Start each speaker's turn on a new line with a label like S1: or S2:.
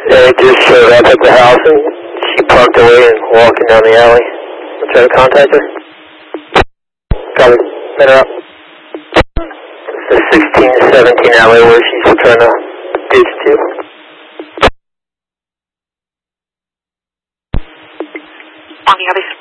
S1: It just showed up at the house and she parked away and walking down the alley. I'll try to contact her. Copy. Let her up. It's the 16-17 alley where she's trying to ditch to.
S2: On the other